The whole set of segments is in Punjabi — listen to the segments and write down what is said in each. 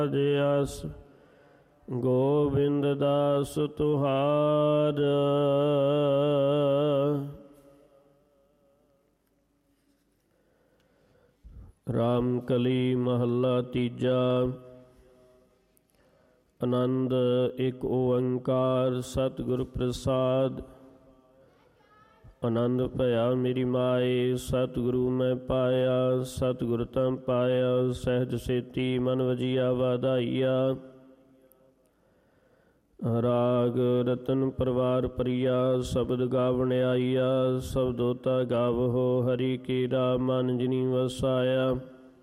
ਜਸ ਗੋਬਿੰਦ ਦਾਸ ਤੁਹਾਰ। ਰਾਮ ਕਲੀ ਮਹੱਲਾ ਤੀਜਾ। ਆਨੰਦ ਇੱਕ ਓੰਕਾਰ ਸਤਿਗੁਰ ਪ੍ਰਸਾਦ। ਆਨੰਦ ਭਇਆ ਮੇਰੀ ਮਾਏ ਸਤਿਗੁਰੂ ਮੈਂ ਪਾਇਆ। ਸਤਿਗੁਰ ਤਾਂ ਪਾਇਆ ਸਹਿਜ ਸੇਤੀ ਮਨ ਵਜੀਆ ਵਾਧਾਈਆ। ਰਾਗ ਰਤਨ ਪਰਵਾਰ ਪ੍ਰਿਆ ਸ਼ਬਦ ਗਾਵਣ ਆਈਆ। ਸ਼ਬਦੋ ਤਾ ਗਾਵਹੋ ਹਰੀ ਕੀਰਾ ਮਨ ਜਿਨੀ ਵਸਾਇਆ।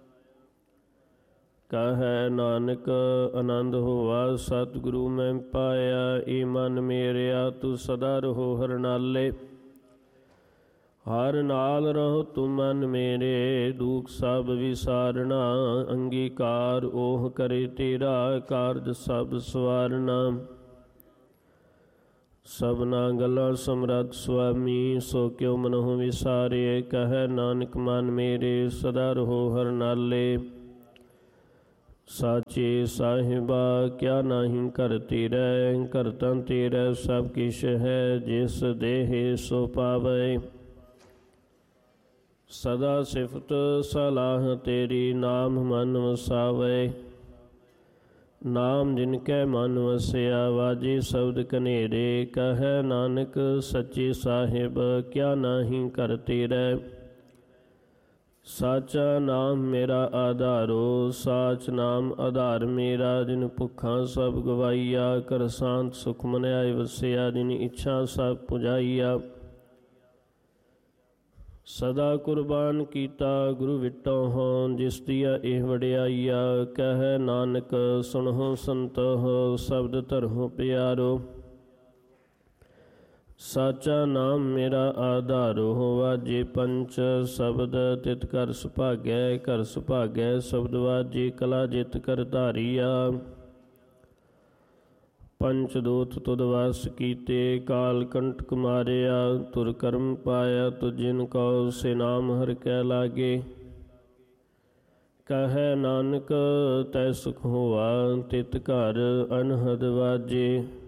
ਕਹੈ ਨਾਨਕ ਆਨੰਦ ਹੋਆ ਸਤਿਗੁਰੂ ਮੈਂ ਪਾਇਆ। ਏ ਮਨ ਮੇਰਿਆ ਤੂੰ ਸਦਾ ਰਹੋ ਹਰ ਨਾਲੇ। ਹਰ ਨਾਲ ਰਹੋ ਤੂੰ ਮਨ ਮੇਰੇ ਦੁਖ ਸਭ ਵਿਸਾਰਨਾ। ਅੰਗੀਕਾਰ ਓਹ ਕਰੇ ਤੇਰਾ ਕਾਰਜ ਸਭ ਸਵਾਰਨਾ। ਸਭਨਾ ਗੱਲਾਂ ਸਮਰੱਥ ਸੁਆਮੀ ਸੋ ਕਿਉ ਮਨਹੁ ਵਿਸਾਰੇ। ਕਹੈ ਨਾਨਕ ਮਨ ਮੇਰੇ ਸਦਾ ਰਹੋ ਹਰ ਨਾਲੇ। ਸਾਚੇ ਸਾਹਿਬਾ ਕਿਆ ਨਾਹੀਂ ਘਰ ਤੇਰੈ। ਘਰ ਤਾਂ ਤੇਰਾ ਸਭ ਕਿਛ ਹੈ ਜਿਸ ਦੇਹ ਸੋ ਪਾਵੈ। ਸਦਾ ਸਿਫਤ ਸਲਾਹ ਤੇਰੀ ਨਾਮ ਮਨ ਵਸਾਵੈ। ਨਾਮ ਜਿਨ ਕੈ ਮਨ ਵਸਿਆ ਵਾਜੇ ਸ਼ਬਦ ਕਨੇਰੇ। ਕਹੈ ਨਾਨਕ ਸੱਚੇ ਸਾਹਿਬ ਕਿਆ ਨਾਹੀਂ ਘਰ ਤੇਰੈ। ਸਾਚਾ ਨਾਮ ਮੇਰਾ ਆਧਾਰੋ ਸਾਚ ਨਾਮ ਆਧਾਰ ਮੇਰਾ। ਜਿਨ ਭੁੱਖਾਂ ਸਭ ਗਵਾਈਆ ਕਰ ਸ਼ਾਂਤ ਸੁਖ ਮਨ ਆਏ ਵਸਿਆ। ਜਿਨ ਇੱਛਾ ਸਭ ਪੁਜਾਈਆ। ਸਦਾ ਕੁਰਬਾਨ ਕੀਤਾ ਗੁਰੂ ਵਿਟੋ ਹੋਂ ਜਿਸ ਦੀਆ ਇਹ ਵਡਿਆਈਆ। ਕਹੈ ਨਾਨਕ ਸੁਣਹੁ ਸੰਤੋਹ ਸ਼ਬਦ ਧਰਹੁ ਪਿਆਰੋ। ਸਾਚਾ ਨਾਮ ਮੇਰਾ ਆਧਾਰੋ ਵਾਜੇ ਪੰਚ ਸ਼ਬਦ ਤਿਤ ਕਰ ਸੁਭਾਗੈ। ਕਰ ਸੁਭਾਗੈ ਸ਼ਬਦ ਵਾਜੇ ਕਲਾ ਜਿਤ ਕਰ ਧਾਰੀਆ। ਪੰਚ ਦੂਤ ਤੁਧ ਵਸ ਕੀਤੇ ਕਾਲ ਕੰਟਕ ਮਾਰਿਆ। ਤੁਰ ਕਰਮ ਪਾਇਆ ਤੁ ਜਿਨ ਕਉ ਸੇ ਨਾਮ ਹਰਿ ਕੈ ਲਾਗੇ। ਕਹੈ ਨਾਨਕ ਤੈ ਸੁਖ ਹੋਆ ਤਿਤ ਘਰ ਅਨਹਦ ਵਾਜੇ।